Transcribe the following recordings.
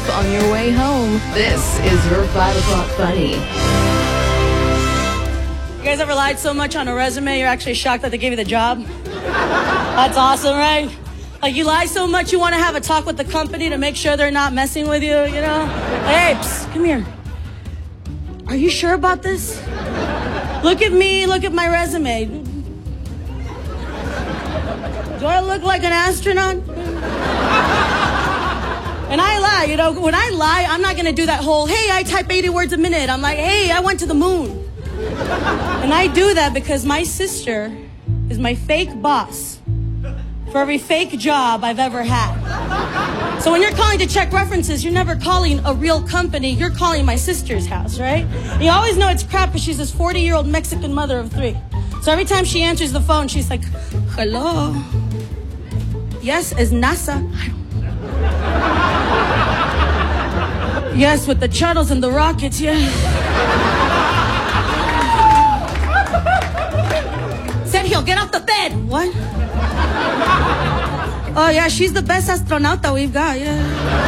On your way home, this is your 5 o'clock funny. You guys ever lied so much on a resume you're actually shocked that they gave you the job? That's awesome, right? Like you lie so much you want to have a talk with the company to make sure they're not messing with you, you know? Hey, psst, come here. Are you sure about this? Look at me, look at my resume. Do I look like an astronaut? And I lie, you know, when I lie, I'm not gonna do that whole, hey, I type 80 words a minute. I'm like, hey, I went to the moon. And I do that because my sister is my fake boss for every fake job I've ever had. So when you're calling to check references, you're never calling a real company, you're calling my sister's house, right? And you always know it's crap because she's this 40-year-old Mexican mother of 3. So every time she answers the phone, she's like, hello? Yes, is NASA? Yes, with the shuttles and the rockets, yeah. Sergio, get off the bed! What? Oh, yeah, she's the best astronaut that we've got, yeah.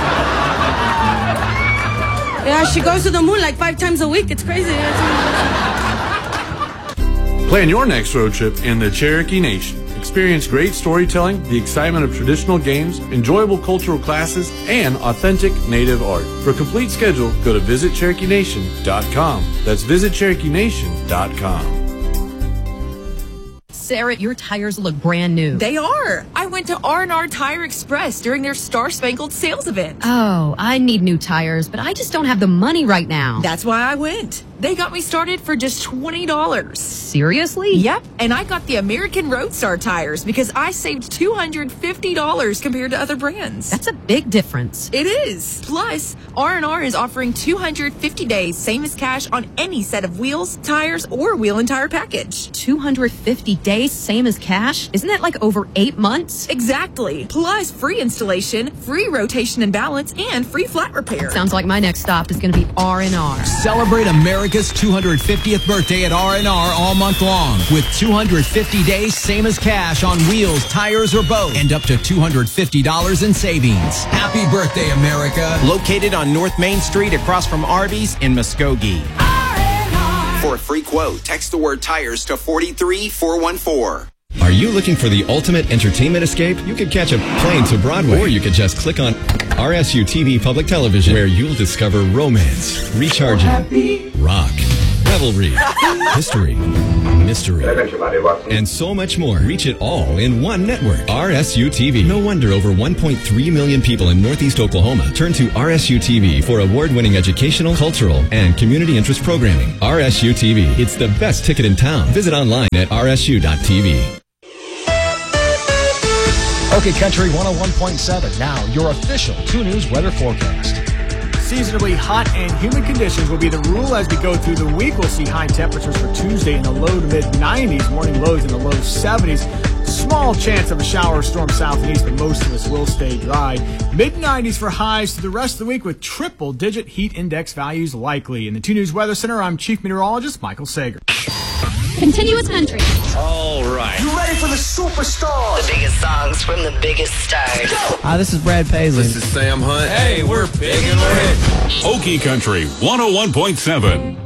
Yeah, she goes to the moon like 5 times a week. It's crazy. Plan your next road trip in the Cherokee Nation. Experience great storytelling, the excitement of traditional games, enjoyable cultural classes, and authentic native art. For a complete schedule, go to visitcherokeenation.com. That's visitcherokeenation.com. Sarah, your tires look brand new. They are. I went to R&R Tire Express during their Star Spangled Sales event. Oh, I need new tires, but I just don't have the money right now. That's why I went. They got me started for just $20. Seriously? Yep, and I got the American Roadstar tires because I saved $250 compared to other brands. That's a big difference. It is. Plus, R&R is offering 250 days, same as cash on any set of wheels, tires, or wheel and tire package. 250 days, same as cash? Isn't that like over 8 months? Exactly. Plus, free installation, free rotation and balance, and free flat repair. Sounds like my next stop is going to be R&R. Celebrate America's 250th birthday at R&R all month long with 250 days, same as cash on wheels, tires, or both, and up to $250 in savings. Happy birthday, America. Located on North Main Street across from Arby's in Muskogee. For a free quote, text the word tires to 43414. Are you looking for the ultimate entertainment escape? You could catch a plane to Broadway, or you could just click on RSU TV Public Television, where you'll discover romance, recharging, rock, revelry, history, mystery, and so much more. Reach it all in one network. RSU TV. No wonder over 1.3 million people in Northeast Oklahoma turn to RSU TV for award-winning educational, cultural, and community interest programming. RSU TV. It's the best ticket in town. Visit online at rsu.tv. OK Country 101.7. Now, your official 2 News weather forecast. Seasonably hot and humid conditions will be the rule as we go through the week. We'll see high temperatures for Tuesday in the low to mid 90s, morning lows in the low 70s. Small chance of a shower or storm south and east, but most of us will stay dry. Mid 90s for highs through the rest of the week with triple-digit heat index values likely. In the 2 News Weather Center, I'm Chief Meteorologist Michael Sager. Continuous country. All right. You ready for the superstars? The biggest songs from the biggest stars. Hi, this is Brad Paisley. This is Sam Hunt. Hey, we're big and we're hit. OK Country 101.7.